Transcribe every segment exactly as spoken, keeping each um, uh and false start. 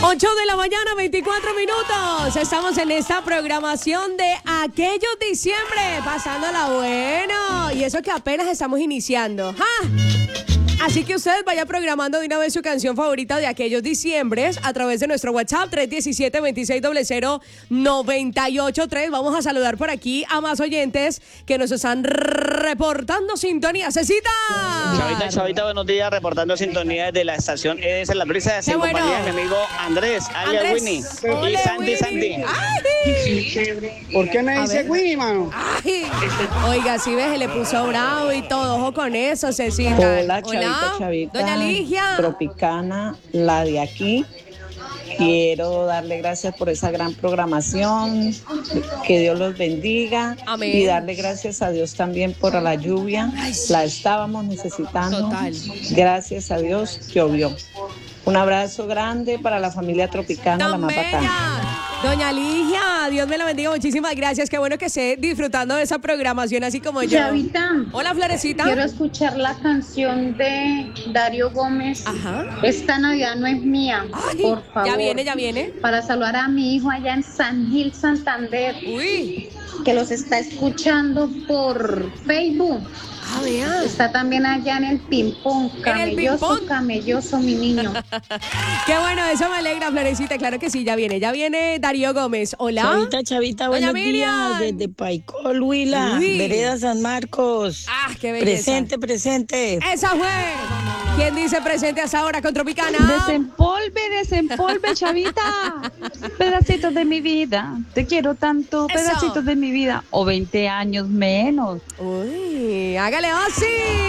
ocho de la mañana, veinticuatro minutos. Estamos en esta programación de Aquellos Diciembre, pasándola bueno. Y eso que apenas estamos iniciando. ¡Ja! Así que usted vaya programando de una vez su canción favorita de Aquellos Diciembres a través de nuestro WhatsApp tres uno siete, dos seis cero cero, nueve ocho tres. Vamos a saludar por aquí a más oyentes que nos están reportando sintonía. ¡Cecita! Chavita, Chavita, buenos días, reportando sintonía desde la estación E D S en La Brisa, en bueno. compañía de mi amigo Andrés, alias Andrés. Winnie, Ole, y Sandy, Winnie. Sandy. ¡Ay! ¿Por qué me A dice ver. Winnie, mano? Ay. Oiga, si ves, le puso bravo y todo. Ojo con eso, Cecita. Hola, Chavita, Chavita. Doña Ligia. Tropicana, la de aquí. Quiero darle gracias por esa gran programación. Que Dios los bendiga. Amén. Y darle gracias a Dios también por la lluvia. La estábamos necesitando. Total. Gracias a Dios llovió. Un abrazo grande para la familia Tropicana, la Tan más bacana. bella. Doña Ligia, Dios me la bendiga. Muchísimas gracias. Qué bueno que esté disfrutando de esa programación así como yo. Chavita, Hola, Florecita. quiero escuchar la canción de Darío Gómez. Ajá. Esta Navidad no es mía, Ay, por favor. ya viene, ya viene. Para saludar a mi hijo allá en San Gil, Santander, Uy. que los está escuchando por Facebook. Ah, vea. Está también allá en el ping-pong. ¿En el Camelloso, ping-pong? camelloso, mi niño. Qué bueno, eso me alegra, Florecita. Claro que sí, ya viene. Ya viene Darío Gómez. Hola. Chavita, Chavita, Doña buenos Miriam. días. Desde Paicol, Huila, Uy. Vereda San Marcos. Ah, qué belleza. Presente, presente. Esa fue. ¿Quién dice presente hasta ahora con Tropicana? Desempolve, desempolve, Chavita. Pedacitos de mi vida. Te quiero tanto, Eso. pedacitos de mi vida. O veinte años menos. Uy, hágale así.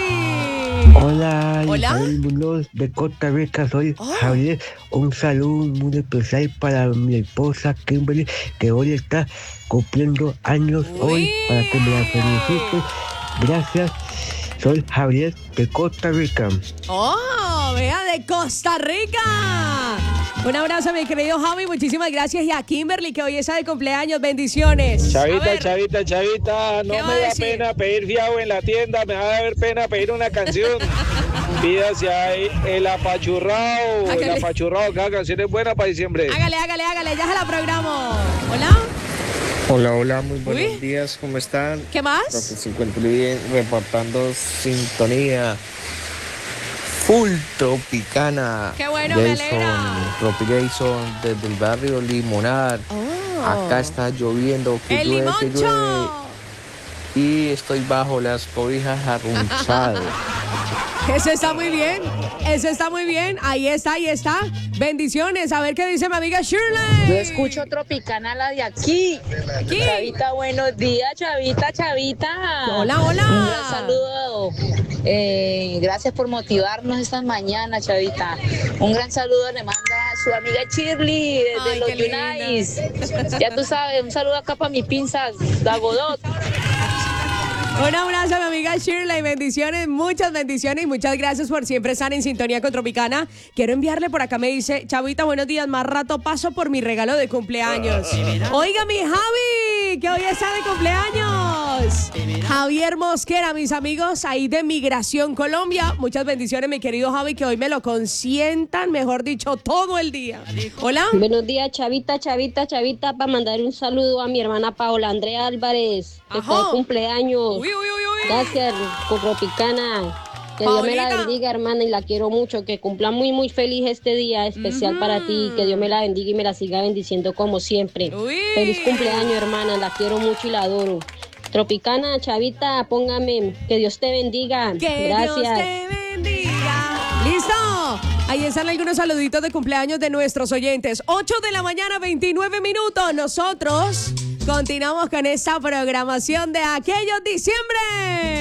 Hola, Hola. Isabel Muñoz de Costa Rica, soy Oh. Javier. Un saludo muy especial para mi esposa Kimberly, que hoy está cumpliendo años Uy. hoy, para que me la felicite. Gracias, soy Javier de Costa Rica. Oh, vea, de Costa Rica. Un abrazo, mi querido Javi. Muchísimas gracias. Y a Kimberly, que hoy está de cumpleaños. Bendiciones. A Chavita, ver, chavita, chavita, ¿Qué no va me a da decir? pena pedir fiado en la tienda, me va a dar pena pedir una canción. Pídase ahí el apachurrado, el Hágale. apachurrado, cada canción es buena para diciembre. Hágale, hágale, hágale. Ya se la programo. Hola. Hola, hola, muy buenos Uy. días, ¿cómo están? ¿Qué Espero que más? se encuentren bien, reportando sintonía full tropicana. Qué bueno, me Jason, alegra. Tropi Jason, desde el barrio Limonar. Oh. Acá está lloviendo, que El llueve, que llueve. limoncho. Y estoy bajo las cobijas arrunchado. Eso está muy bien. Eso está muy bien. Ahí está, ahí está. Bendiciones. A ver qué dice mi amiga Shirley. Yo escucho Tropicana, la de aquí. Aquí. Chavita, buenos días, Chavita, Chavita. Hola, hola. Un gran saludo. Eh, gracias por motivarnos esta mañana, Chavita. Un gran saludo le manda a su amiga Shirley desde Ay, los qué linda. Yunais. Ya tú sabes, un saludo acá para mis pinzas, la Godot. Un abrazo a mi amiga Shirley, bendiciones, muchas bendiciones y muchas gracias por siempre estar en sintonía con Tropicana. Quiero enviarle por acá, me dice, Chavita, buenos días, más rato paso por mi regalo de cumpleaños. Oiga, mi Javi, que hoy está de cumpleaños. Javier Mosquera, mis amigos ahí de Migración Colombia. Muchas bendiciones, mi querido Javi, que hoy me lo consientan, mejor dicho, todo el día. Hola. Buenos días, Chavita, Chavita, Chavita, para mandar un saludo a mi hermana Paola Andrea Álvarez, que está Ajá. de cumpleaños. Uy, uy, uy, uy. Gracias, con Tropicana. Que Dios me la Paolita. bendiga, hermana, y la quiero mucho. Que cumpla muy, muy feliz este día especial para ti. Que Dios me la bendiga y me la siga bendiciendo como siempre. Uy. Feliz cumpleaños, hermana. La quiero mucho y la adoro. Tropicana, Chavita, póngame. Que Dios te bendiga. Que Gracias. Dios te bendiga. ¡Listo! Ahí están algunos saluditos de cumpleaños de nuestros oyentes. ocho de la mañana, veintinueve minutos. Nosotros continuamos con esta programación de Aquellos Diciembre.